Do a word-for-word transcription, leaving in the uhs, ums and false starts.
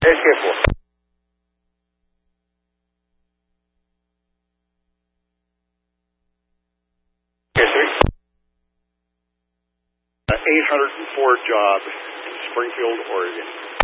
S K four. K three. Uh, eight hundred four job in Springfield, Oregon.